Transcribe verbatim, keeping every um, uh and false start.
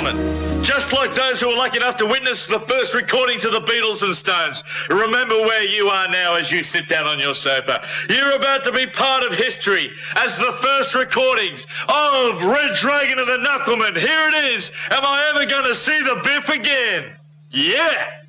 gentlemen, just like those who were lucky enough to witness the first recordings of the Beatles and Stones, remember where you are now as you sit down on your sofa. You're about to be part of history as the first recordings of Red Dragon and the Knuckleman. Here it is. Am I ever going to see the Biff again? Yeah!